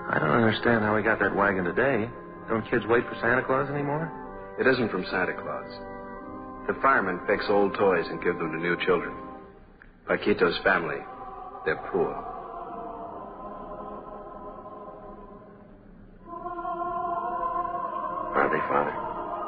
I don't understand how we got that wagon today. Don't kids wait for Santa Claus anymore? It isn't from Santa Claus. The firemen fix old toys and give them to new children. Paquito's family, they're poor. Are they, Father?